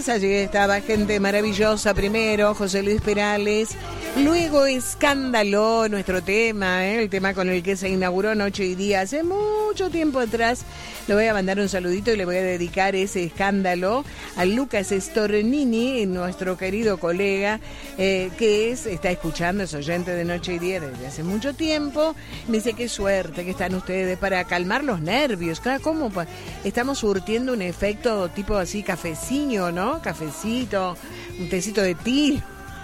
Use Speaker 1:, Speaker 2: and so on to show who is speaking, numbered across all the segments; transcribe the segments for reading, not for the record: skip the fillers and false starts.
Speaker 1: Gutiérrez, allí estaba gente maravillosa primero, José Luis Perales, luego Escándalo, nuestro tema, el tema con el que se inauguró Noche y Día hace mucho tiempo atrás. Le voy a mandar un saludito y le voy a dedicar ese Escándalo a Lucas Stornini, nuestro querido colega, que está escuchando, es oyente de Noche y Día desde hace mucho tiempo. Me dice qué suerte que están ustedes para calmar los nervios. Claro, ¿cómo? Estamos surtiendo un efecto tipo así cafecino, ¿no? Cafecito, un tecito de tilo.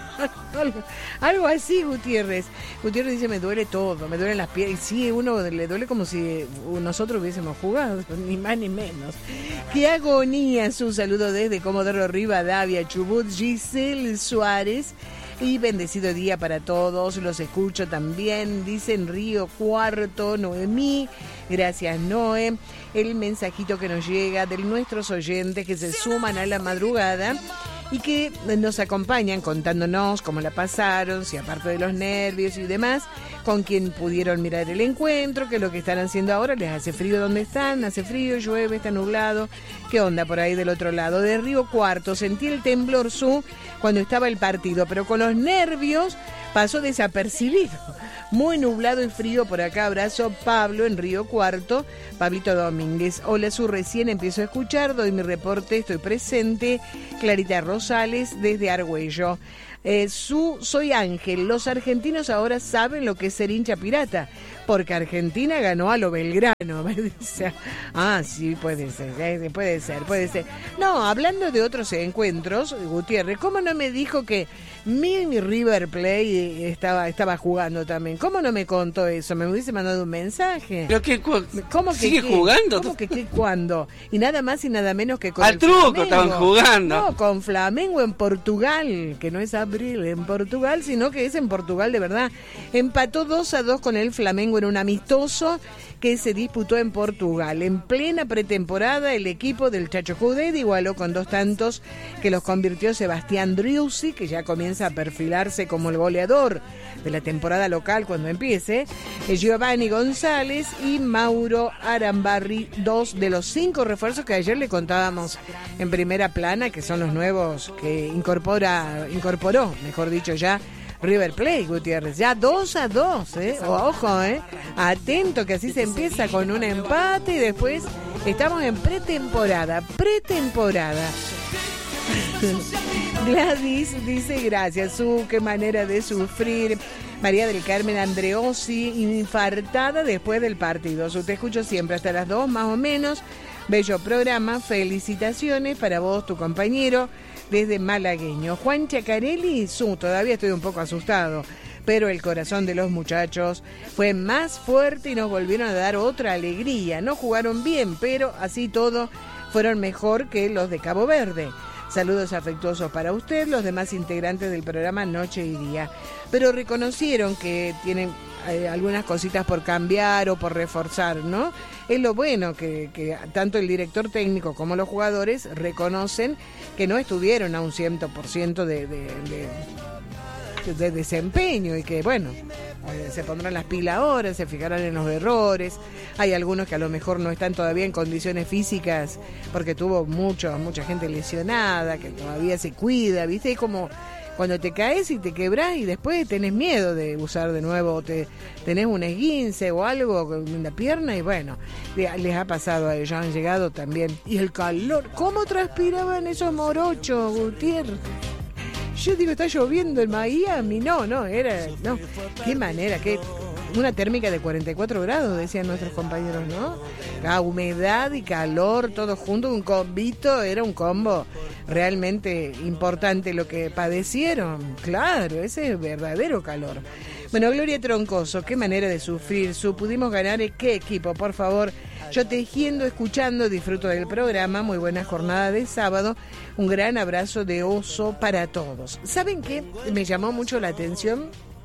Speaker 1: Algo así, Gutiérrez. Gutiérrez dice, me duele todo, me duelen las piernas. Sí, uno le duele como si nosotros hubiésemos jugado, ni más ni menos. Qué agonía. Su saludo desde Comodoro Rivadavia, Chubut, Giselle Suárez. Y bendecido día para todos, los escucho también, dicen Río Cuarto, Noemí, gracias Noé, el mensajito que nos llega de nuestros oyentes que se suman a la madrugada y que nos acompañan contándonos cómo la pasaron, si aparte de los nervios y demás, con quién pudieron mirar el encuentro, qué es lo que están haciendo ahora, les hace frío donde están, hace frío, llueve, está nublado, qué onda por ahí del otro lado. De Río Cuarto sentí el temblor cuando estaba el partido, pero con los nervios pasó desapercibido. Muy nublado y frío por acá. Abrazo, Pablo en Río Cuarto. Pablito Domínguez. Hola, recién empiezo a escuchar, doy mi reporte, estoy presente. Clarita Rosales desde Argüello. Soy Ángel. Los argentinos ahora saben lo que es ser hincha pirata, porque Argentina ganó a lo Belgrano. Me dice, sí, puede ser. No, hablando de otros encuentros, Gutiérrez, ¿cómo no me dijo que mi River Plate estaba jugando también? ¿Cómo no me contó eso? Me hubiese mandado un mensaje.
Speaker 2: ¿Pero qué?
Speaker 1: ¿Cómo que
Speaker 2: sigue jugando?
Speaker 1: ¿Cómo que qué cuándo? Y nada más y nada menos que con
Speaker 2: al
Speaker 1: el
Speaker 2: truco
Speaker 1: Flamengo.
Speaker 2: estaban jugando.
Speaker 1: No, con Flamengo en Portugal, que no es abril en Portugal, sino que es en Portugal de verdad. Empató 2-2 con el Flamengo en un amistoso que se disputó en Portugal. En plena pretemporada, el equipo del Chacho Coudet igualó con 2 tantos que los convirtió Sebastián Driussi, que ya comienza a perfilarse como el goleador de la temporada local cuando empiece, Giovanni González y Mauro Arambarri, 2 de los 5 refuerzos que ayer le contábamos en primera plana, que son los nuevos que incorporó, mejor dicho ya, River Plate, Gutiérrez, ya 2-2, ojo, atento que así se empieza con un empate y después estamos en pretemporada. Gladys dice gracias, qué manera de sufrir. María del Carmen Andreossi, infartada después del partido. Te escucho siempre hasta las 2 más o menos. Bello programa, felicitaciones para vos, tu compañero, desde Malagueño. Juan Chacarelli, todavía estoy un poco asustado, pero el corazón de los muchachos fue más fuerte y nos volvieron a dar otra alegría. No jugaron bien, pero así todo fueron mejor que los de Cabo Verde. Saludos afectuosos para usted, los demás integrantes del programa Noche y Día. Pero reconocieron que tienen algunas cositas por cambiar o por reforzar, ¿no? Es lo bueno que tanto el director técnico como los jugadores reconocen que no estuvieron a un 100% de desempeño y que, bueno, se pondrán las pilas ahora, se fijarán en los errores. Hay algunos que a lo mejor no están todavía en condiciones físicas porque tuvo mucha gente lesionada, que todavía se cuida, ¿viste? Es como cuando te caes y te quebrás y después tenés miedo de usar de nuevo, tenés un esguince o algo en la pierna y bueno, les ha pasado a ellos, han llegado también. Y el calor, ¿cómo transpiraban esos morochos, Gutiérrez? Yo digo, está lloviendo en Miami. No, qué manera, una térmica de 44 grados, decían nuestros compañeros, ¿no? La humedad y calor, todo junto, un combito, era un combo realmente importante lo que padecieron. Claro, ese es verdadero calor. Bueno, Gloria Troncoso, qué manera de sufrir. Pudimos ganar, qué equipo, por favor. Yo tejiendo, escuchando, disfruto del programa. Muy buena jornada de sábado. Un gran abrazo de oso para todos. ¿Saben qué? Me llamó mucho la atención.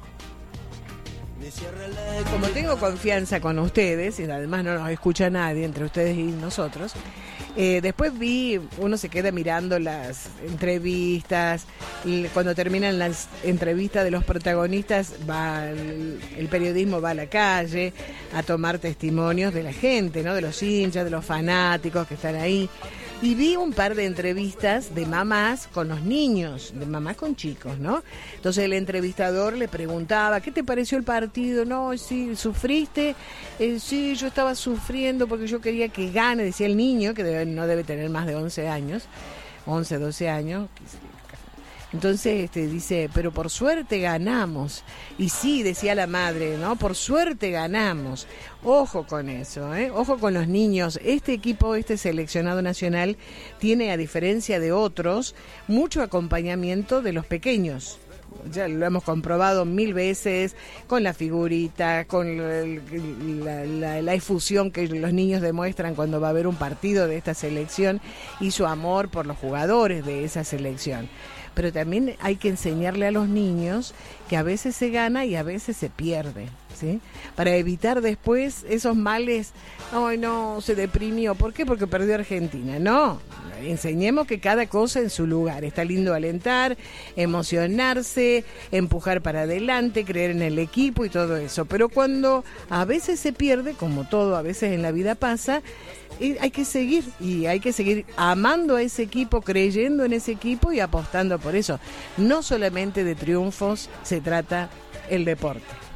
Speaker 1: Como tengo confianza con ustedes, y además no nos escucha nadie entre ustedes y nosotros, después uno se queda mirando las entrevistas, y cuando terminan las entrevistas de los protagonistas, el periodismo va a la calle a tomar testimonios de la gente, ¿no? De los hinchas, de los fanáticos que están ahí. Y vi un par de entrevistas de mamás con los niños, de mamás con chicos, ¿no? Entonces el entrevistador le preguntaba, ¿qué te pareció el partido? No, sí, ¿sufriste? Sí, yo estaba sufriendo porque yo quería que gane, decía el niño, que no debe tener más de 11 años, 11, 12 años. Entonces dice, pero por suerte ganamos. Y sí, decía la madre, ¿no? Por suerte ganamos. Ojo con eso, ¿eh? Ojo con los niños. Este equipo, este seleccionado nacional, tiene, a diferencia de otros, mucho acompañamiento de los pequeños. Ya lo hemos comprobado 1000 veces con la figurita, con la efusión que los niños demuestran cuando va a haber un partido de esta selección y su amor por los jugadores de esa selección. Pero también hay que enseñarle a los niños que a veces se gana y a veces se pierde, ¿sí? Para evitar después esos males, ay no, se deprimió, ¿por qué? Porque perdió Argentina. No, enseñemos que cada cosa en su lugar. Está lindo alentar, emocionarse, empujar para adelante, creer en el equipo y todo eso. Pero cuando a veces se pierde, como todo a veces en la vida pasa, hay que seguir amando a ese equipo, creyendo en ese equipo y apostando por eso. No solamente de triunfos se trata el deporte.